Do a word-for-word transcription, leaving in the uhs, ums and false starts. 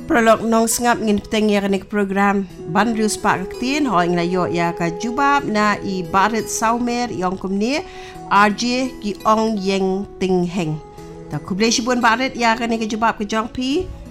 Prolog nong sengap ngin peteng ya kene program Bandrius Pak Ketin ho ing layo ya ka jubab na i barit saumer yong kumni R J ki ong yeng ting heng. Ta kuble shibun barit ya kene ke jubab ke jong pi